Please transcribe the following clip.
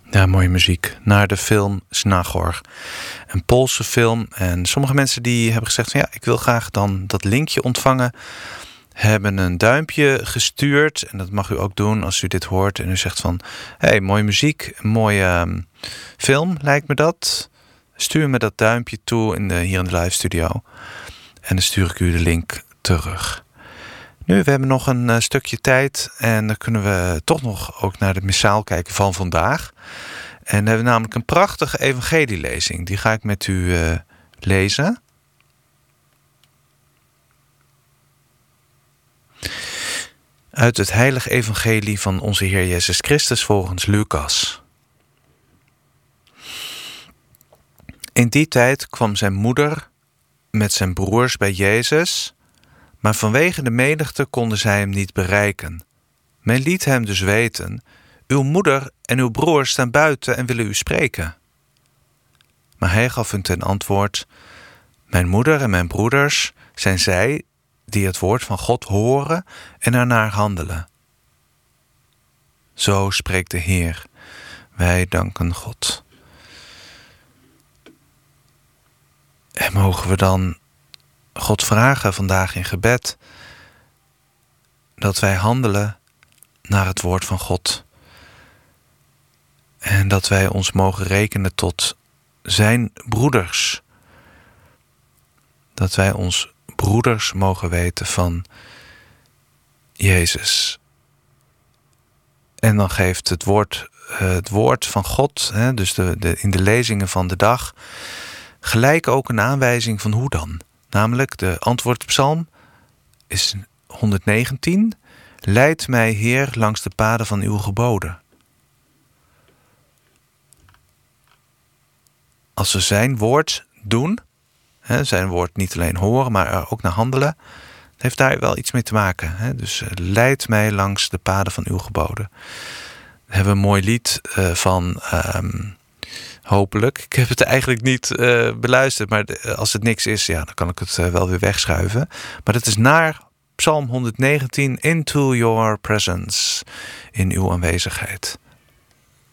Ja, mooie muziek. Naar de film Znachor. Een Poolse film. En sommige mensen die hebben gezegd van ja, ik wil graag dan dat linkje ontvangen. Hebben een duimpje gestuurd. En dat mag u ook doen als u dit hoort. En u zegt van, hey, mooie muziek, een mooie film, lijkt me dat. Stuur me dat duimpje toe hier in de live studio. En dan stuur ik u de link terug. Nu, we hebben nog een stukje tijd. En dan kunnen we toch nog ook naar de missaal kijken van vandaag. En dan hebben we namelijk een prachtige evangelielezing. Die ga ik met u lezen. Uit het heilige evangelie van onze Heer Jezus Christus volgens Lucas. In die tijd kwam zijn moeder met zijn broers bij Jezus, maar vanwege de menigte konden zij hem niet bereiken. Men liet hem dus weten, uw moeder en uw broers staan buiten en willen u spreken. Maar hij gaf hun ten antwoord, mijn moeder en mijn broeders zijn zij die het woord van God horen en ernaar handelen. Zo spreekt de Heer. Wij danken God. En mogen we dan God vragen vandaag in gebed dat wij handelen naar het woord van God. En dat wij ons mogen rekenen tot zijn broeders. Dat wij ons broeders mogen weten van Jezus. En dan geeft het woord van God, dus in de lezingen van de dag, gelijk ook een aanwijzing van hoe dan. Namelijk de antwoordpsalm is 119. Leid mij, Heer, langs de paden van uw geboden. Als we zijn woord doen, zijn woord niet alleen horen, maar er ook naar handelen, heeft daar wel iets mee te maken. Dus leid mij langs de paden van uw geboden. We hebben een mooi lied van, hopelijk. Ik heb het eigenlijk niet beluisterd, maar als het niks is, ja, dan kan ik het wel weer wegschuiven. Maar dat is naar Psalm 119, Into Your Presence, in uw aanwezigheid.